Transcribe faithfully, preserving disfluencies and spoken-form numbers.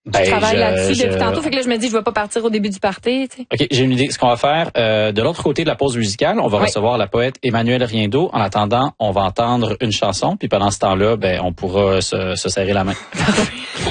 Ben, je travaille je, là-dessus je... depuis tantôt. Fait que là, je me dis, je vais pas partir au début du party. Tu sais. OK, j'ai une idée. Ce qu'on va faire, euh, de l'autre côté de la pause musicale, on va oui. recevoir la poète Emmanuelle Riendeau. En attendant, on va entendre une chanson. Puis pendant ce temps-là, ben, on pourra se, se serrer la main.